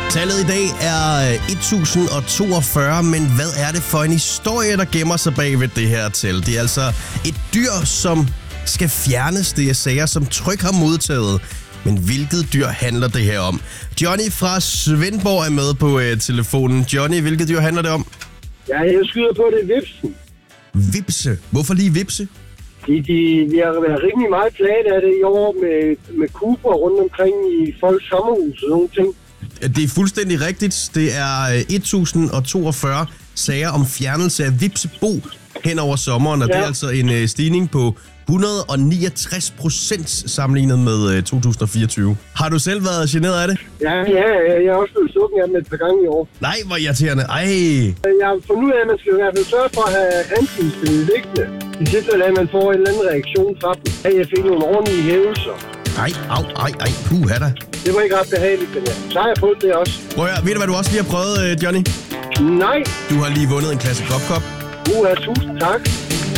Tallet i dag er 1042, men hvad er det for en historie, der gemmer sig bag ved det her tal? Det er altså et dyr, som skal fjernes. Det er sager, som Tryg har modtaget. Men hvilket dyr handler det her om? Johnny fra Svendborg er med på telefonen. Johnny, hvilket dyr handler det om? Ja, jeg skyder på det vipsen. Vipse? Hvorfor lige vipse? De har været rimelig meget plaget af det i år med kuber rundt omkring i folks sommerhus og sådan nogle ting. Det er fuldstændig rigtigt. Det er 1042 sager om fjernelse af vipsebo hen over sommeren, og det er altså en stigning på 169% sammenlignet med 2024. Har du selv været generet af det? Ja, jeg har også blevet sukken af dem et par gange i år. Nej, hvor irriterende. Ej. Jeg har fundet ud af, at man skal i hvert fald sørge for at have handstilstillet liggende. I tilfælde af, at man får en eller anden reaktion fra dem. Jeg fik nogle ordentlige hævelser. Ej, puha da. Det var ikke ret behageligt, men så har jeg prøvet det også. Prøv at høre, ved du, hvad du også lige har prøvet, Johnny? Nej. Du har lige vundet en klasse Kop. Tusind tak.